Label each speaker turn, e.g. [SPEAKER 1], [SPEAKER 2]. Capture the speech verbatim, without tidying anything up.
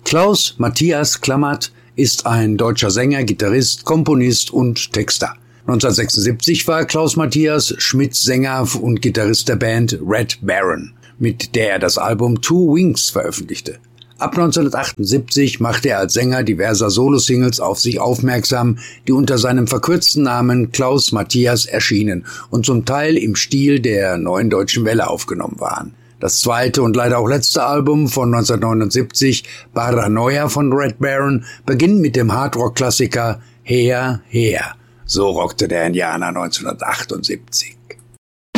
[SPEAKER 1] Klaus Matthias Klammert ist ein deutscher Sänger, Gitarrist, Komponist und Texter. neunzehnhundertsechsundsiebzig war Klaus Matthias Schmidt Sänger und Gitarrist der Band Red Baron, mit der er das Album Two Wings veröffentlichte. Ab neunzehnhundertachtundsiebzig machte er als Sänger diverser Solosingles auf sich aufmerksam, die unter seinem verkürzten Namen Klaus Matthias erschienen und zum Teil im Stil der Neuen Deutschen Welle aufgenommen waren. Das zweite und leider auch letzte Album von neunzehnhundertneunundsiebzig, Paranoia von Red Baron, beginnt mit dem Hardrock-Klassiker Her, Her. So rockte der Indianer neunzehnhundertachtundsiebzig.